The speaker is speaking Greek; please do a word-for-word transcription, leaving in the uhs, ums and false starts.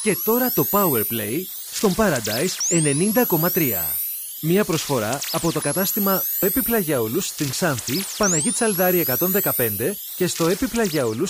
Και τώρα το Powerplay στον Paradise ενενήντα κόμμα τρία. Μία προσφορά από το κατάστημα Έπιπλα για όλους στην Ξάνθη, Παναγή Τσαλδάρη εκατόν δεκαπέντε και στο έπιπλα για όλους